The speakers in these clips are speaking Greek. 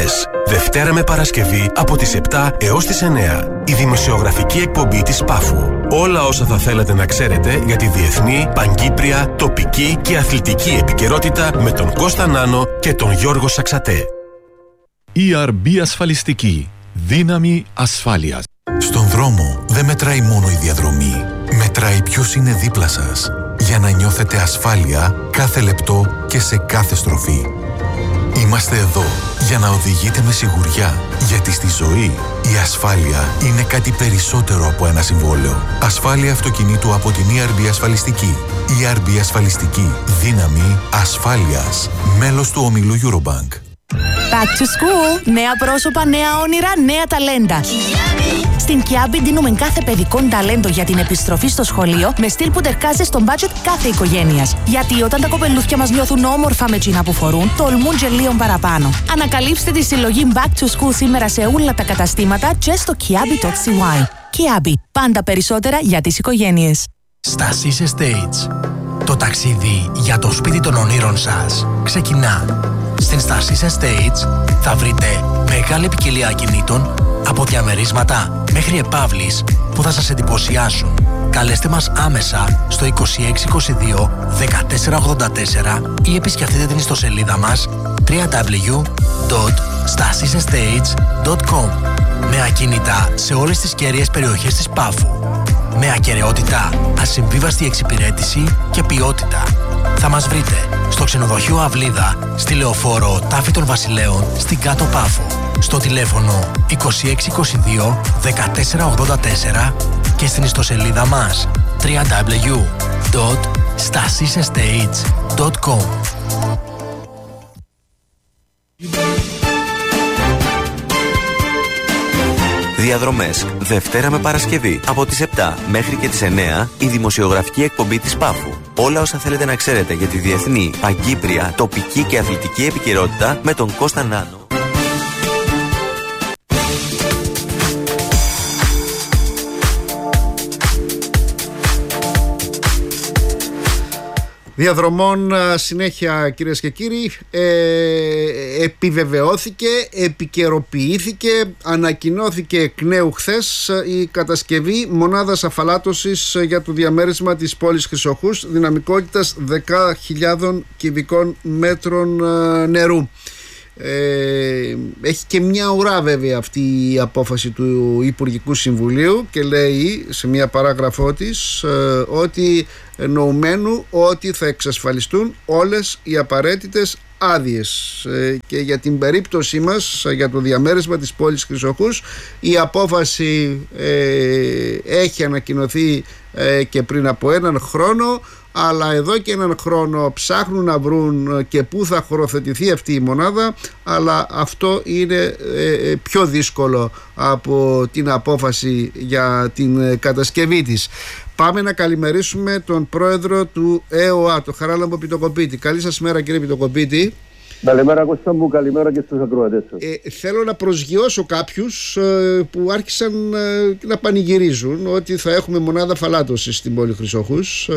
Διαδρομές. Δευτέρα με Παρασκευή από τις 7 έως τις 9. Η δημοσιογραφική εκπομπή της Πάφου. Όλα όσα θα θέλετε να ξέρετε για τη διεθνή, παγκύπρια, τοπική και αθλητική επικαιρότητα με τον Κώστα Νάνο και τον Γιώργο Σαξατέ. ERB Ασφαλιστική. Δύναμη ασφάλειας. Στον δρόμο δεν μετράει μόνο η διαδρομή. Μετράει ποιος είναι δίπλα σας. Για να νιώθετε ασφάλεια κάθε λεπτό και σε κάθε στροφή. Είμαστε εδώ για να οδηγείτε με σιγουριά. Γιατί στη ζωή η ασφάλεια είναι κάτι περισσότερο από ένα συμβόλαιο. Ασφάλεια αυτοκινήτου από την ERB Ασφαλιστική. ERB Ασφαλιστική. Δύναμη ασφάλειας. Μέλος του ομίλου Eurobank. Back to school! Νέα πρόσωπα, νέα όνειρα, νέα ταλέντα. Στην Kiabi δίνουμε κάθε παιδικό ταλέντο για την επιστροφή στο σχολείο με στυλ που τερκάζει στον budget κάθε οικογένειας. Γιατί όταν τα κοπελούθια μας νιώθουν όμορφα με τσίνα που φορούν, τολμούν και λίγο παραπάνω. Ανακαλύψτε τη συλλογή Back to School σήμερα σε όλα τα καταστήματα και στο kiabi.cy. Kiabi. Πάντα περισσότερα για τις οικογένειες. Stasis Estates. Το ταξίδι για το σπίτι των ονείρων σας ξεκινά. Στην Stasis Estates θα βρείτε μεγάλη ποικιλία ακινήτων από διαμερίσματα μέχρι επαύλεις που θα σας εντυπωσιάσουν. Καλέστε μας άμεσα στο 2622 1484 ή επισκεφτείτε την ιστοσελίδα μας www.stasisestates.com. με ακίνητα σε όλες τις κέρυες περιοχές της Πάφου. Με ακεραιότητα, ασυμβίβαστη εξυπηρέτηση και ποιότητα. Θα μας βρείτε στο ξενοδοχείο Αυλίδα, στη Λεωφόρο Τάφη των Βασιλέων, στην Κάτω Πάφο. Στο τηλέφωνο 2622 1484 και στην ιστοσελίδα μας www.stasisestates.com. Διαδρομές. Δευτέρα με Παρασκευή από τις 7 μέχρι και τις 9 η δημοσιογραφική εκπομπή της Πάφου. Όλα όσα θέλετε να ξέρετε για τη διεθνή, παγκύπρια, τοπική και αθλητική επικαιρότητα με τον Κώστα Νάνο. Διαδρομών συνέχεια, κυρίες και κύριοι. Επιβεβαιώθηκε, επικαιροποιήθηκε, ανακοινώθηκε εκ νέου χθες η κατασκευή μονάδας αφαλάτωσης για το διαμέρισμα της πόλης Χρυσοχούς δυναμικότητας 10.000 κυβικών μέτρων νερού. Έχει και μια ουρά βέβαια αυτή η απόφαση του Υπουργικού Συμβουλίου και λέει σε μια παράγραφό της ότι εννοουμένου ότι θα εξασφαλιστούν όλες οι απαραίτητες άδειες και για την περίπτωσή μας για το διαμέρισμα της πόλης Χρυσοχούς η απόφαση έχει ανακοινωθεί και πριν από έναν χρόνο, αλλά εδώ και έναν χρόνο ψάχνουν να βρουν και πού θα χωροθετηθεί αυτή η μονάδα, αλλά αυτό είναι πιο δύσκολο από την απόφαση για την κατασκευή της. Πάμε να καλημερίσουμε τον πρόεδρο του ΕΟΑ, τον Χαράλαμπο Πιτοκοπίτη. Καλή σας μέρα, κύριε Πιτοκοπίτη. Καλημέρα, Κώστα μου, καλημέρα και στους ακροατές σας. Θέλω να προσγειώσω κάποιους που άρχισαν να πανηγυρίζουν ότι θα έχουμε μονάδα αφαλάτωσης στην πόλη Χρυσοχούς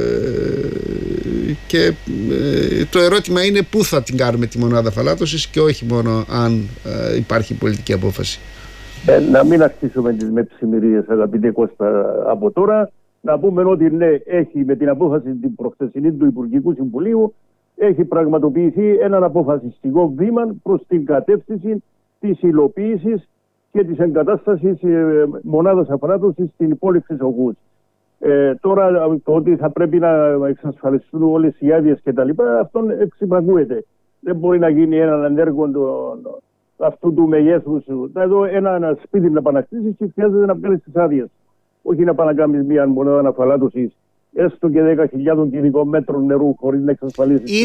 και το ερώτημα είναι πού θα την κάνουμε τη μονάδα αφαλάτωσης και όχι μόνο αν υπάρχει πολιτική απόφαση. Να μην αρχίσουμε τις μεψημερίες, αγαπητέ Κώστα, από τώρα. Να πούμε ότι ναι, έχει με την απόφαση την προχθεσινή του Υπουργικού Συμβουλίου έχει πραγματοποιηθεί έναν αποφασιστικό βήμα προς την κατεύθυνση της υλοποίησης και της εγκατάστασης μονάδας αφαλάτωσης στην πόλη Χρυσοχούς. Τώρα το ότι θα πρέπει να εξασφαλιστούν όλες οι άδειες κτλ. Αυτόν εξυπακούεται. Δεν μπορεί να γίνει έναν έργο αυτού του μεγέθους. Εδώ ένα σπίτι να επανακτήσεις και χρειάζεται να βγάλεις τις άδειες. Όχι να πάνε να κάνεις μια μονάδα αφαλάτωσης έστω και 10.000 κυβικών μέτρων νερού χωρίς να εξασφαλίσεις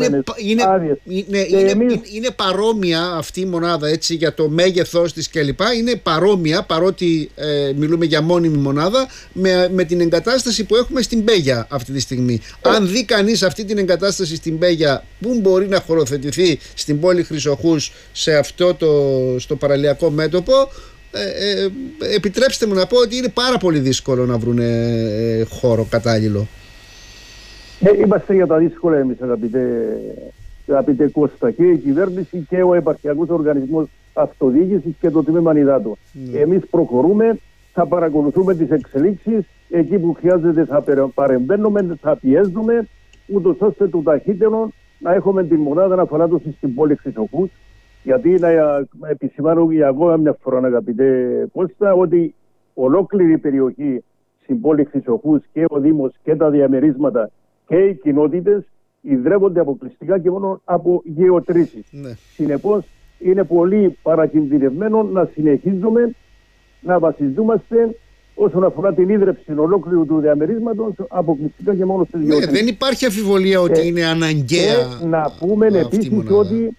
είναι παρόμοια αυτή η μονάδα, έτσι, για το μέγεθός της κλπ. Είναι παρόμοια, παρότι μιλούμε για μόνιμη μονάδα, με την εγκατάσταση που έχουμε στην Πέγια αυτή τη στιγμή. Αν δει κανείς αυτή την εγκατάσταση στην Πέγια, πού μπορεί να χωροθετηθεί στην πόλη Χρυσοχούς σε αυτό στο παραλιακό μέτωπο, επιτρέψτε μου να πω ότι είναι πάρα πολύ δύσκολο να βρουν χώρο κατάλληλο. Είμαστε για τα δύσκολα εμείς, αγαπητέ αγαπητέ Κώστα, και η κυβέρνηση και ο επαρχιακός οργανισμός αυτοδιοίκησης και το τμήμα υδάτων. Εμείς προχωρούμε, θα παρακολουθούμε τις εξελίξεις, εκεί που χρειάζεται θα παρεμβαίνουμε, θα πιέζουμε, ούτως ώστε το ταχύτερο να έχουμε τη μονάδα αναφαλάτωσης στην πόλη Χρυσοχούς. Γιατί να επισημάνω για ακόμα μια φορά, αγαπητέ Κώστα, ότι ολόκληρη η περιοχή στην πόλη Χρυσοχούς και ο Δήμος και τα διαμερίσματα και οι κοινότητες ιδρεύονται αποκλειστικά και μόνο από γεωτρήσεις. Ναι. Συνεπώς είναι πολύ παρακινδυνευμένο να συνεχίζουμε να βασιζόμαστε όσον αφορά την ίδρυψη ολόκληρου του διαμερίσματος αποκλειστικά και μόνο στις γεωτρήσεις. Δεν υπάρχει αμφιβολία ότι είναι αναγκαία. Και να πούμε επίσης ότι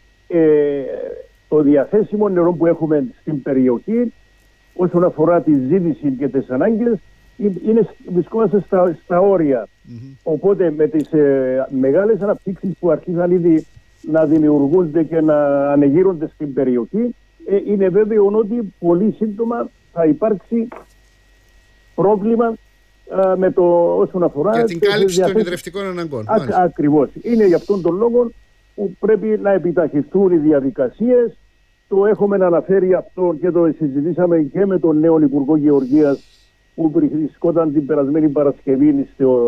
το διαθέσιμο νερό που έχουμε στην περιοχή όσον αφορά τη ζήτηση και τις ανάγκες βρισκόμαστε στα όρια. Οπότε με τις μεγάλες αναπτύξεις που αρχίζαν ήδη να δημιουργούνται και να ανεγείρονται στην περιοχή, είναι βέβαιο ότι πολύ σύντομα θα υπάρξει πρόβλημα με το όσον αφορά για την κάλυψη των ιδρευτικών αναγκών. Ακριβώς. Είναι για αυτόν τον λόγο που πρέπει να επιταχυνθούν οι διαδικασίες. Το έχουμε αναφέρει αυτό και το συζητήσαμε και με τον νέο Υπουργό Γεωργίας που βρισκόταν την περασμένη Παρασκευή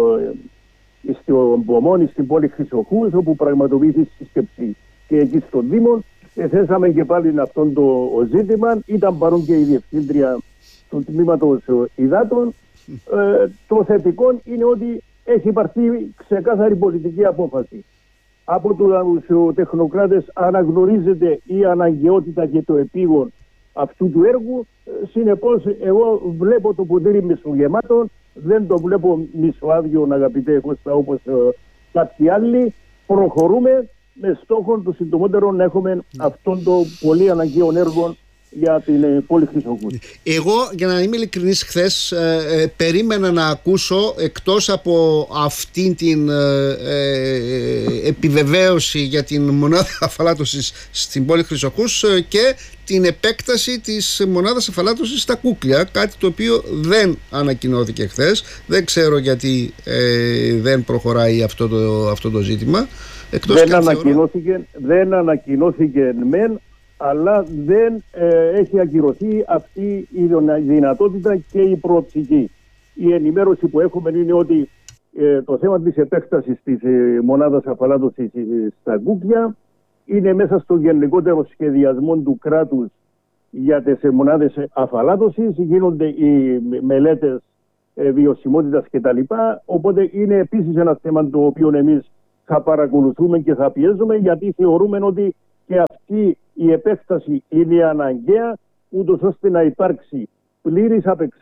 στο Μπομόνι, στην πόλη Χρυσοχούς, όπου πραγματοποιήθηκε σύσκεψη και εκεί στον Δήμο. Θέσαμε και πάλι αυτό το ζήτημα. Ήταν παρόν και η Διευθύντρια του Τμήματος Υδάτων. Το θετικό είναι ότι έχει υπαρθεί ξεκάθαρη πολιτική απόφαση. Από τους τεχνοκράτες αναγνωρίζεται η αναγκαιότητα και το επίγον αυτού του έργου. Συνεπώς εγώ βλέπω το ποτήρι μισογεμάτο, δεν το βλέπω μισοάδιο, αγαπητέ Κώστα, όπως κάποιοι άλλοι. Προχωρούμε με στόχο το συντομότερο να έχουμε αυτόν το πολύ αναγκαίο έργο για την πόλη Χρυσοχούς. Εγώ, για να είμαι ειλικρινής, χθες περίμενα να ακούσω, εκτός από αυτήν την επιβεβαίωση για την μονάδα αφαλάτωσης στην πόλη Χρυσοχούς, και την επέκταση της μονάδας αφαλάτωσης στα Κούκλια, κάτι το οποίο δεν ανακοινώθηκε χθες. Δεν ξέρω γιατί δεν προχωράει αυτό το ζήτημα. Δεν ανακοινώθηκε μεν, αλλά δεν έχει ακυρωθεί αυτή η δυνατότητα και η προοπτική. Η ενημέρωση που έχουμε είναι ότι το θέμα της επέκτασης της μονάδας αφαλάτωσης στα Κούκλια είναι μέσα στο γενικότερο σχεδιασμό του κράτους για τις μονάδες αφαλάτωσης. Γίνονται οι μελέτες βιωσιμότητας κτλ. Οπότε είναι επίσης ένα θέμα το οποίο εμείς θα παρακολουθούμε και θα πιέζουμε, γιατί θεωρούμε ότι και αυτή η επέκταση είναι αναγκαία, ούτως ώστε να υπάρξει πλήρης